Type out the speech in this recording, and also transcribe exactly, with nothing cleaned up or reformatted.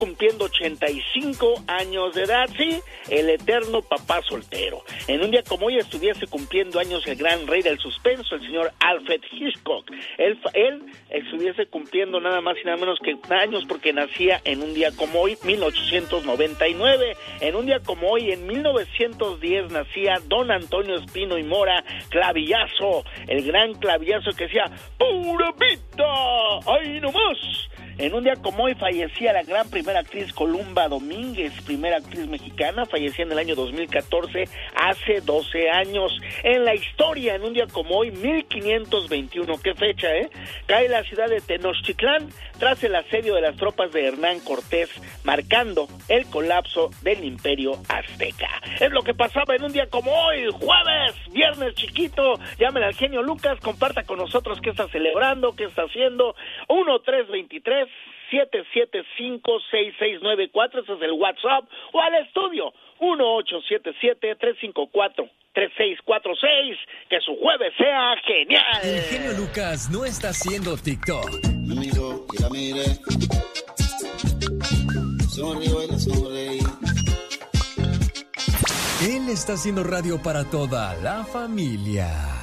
cumpliendo ochenta y cinco años de edad, sí, el eterno papá soltero. En un día como hoy estuviese cumpliendo años el gran rey del suspenso, el señor Alfred Hitchcock. Él, él estuviese cumpliendo nada más y nada menos que años porque nacía en un día como hoy, mil ochocientos noventa y nueve. En un día como hoy, en mil novecientos diez, nacía don Antonio Espino y Mora, clavillazo, el gran clavillazo que decía, ¡pura vida! ¡Ahí nomás! En un día como hoy fallecía la gran primera actriz Columba Domínguez, primera actriz mexicana, fallecía en el año dos mil catorce, hace doce años. En la historia, en un día como hoy, mil quinientos veintiuno, qué fecha, ¿eh? Cae la ciudad de Tenochtitlán tras el asedio de las tropas de Hernán Cortés, marcando el colapso del Imperio Azteca. Es lo que pasaba en un día como hoy, jueves, viernes chiquito. Llamen al genio Lucas, comparta con nosotros qué está celebrando, qué está haciendo. uno tres veintitrés siete siete cinco seis seis nueve cuatro, ese es el WhatsApp, o al estudio uno ocho siete siete tres cinco cuatro tres seis cuatro seis. Que su jueves sea genial. El genio Lucas no está haciendo TikTok. Me miró y la miré, sonrió y la sonreí. Él está haciendo radio para toda la familia.